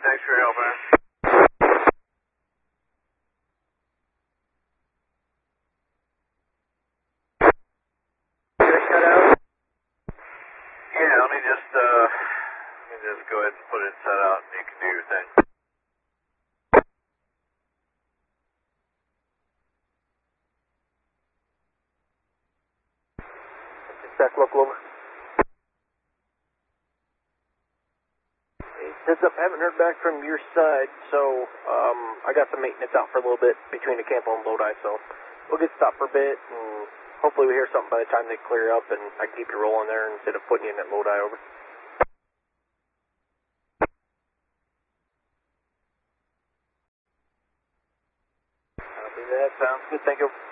right, thanks for your help, man. Cut out? Yeah, let me just go ahead and put it set out and you can do your thing. Dispatch local over. Heads up, haven't heard back from your side, so I got some maintenance out for a little bit between the Campo and Lodi, so we'll get stopped for a bit, and hopefully we hear something by the time they clear up, and I can keep you rolling there instead of putting you in that Lodi over. Copy that, sounds good, thank you.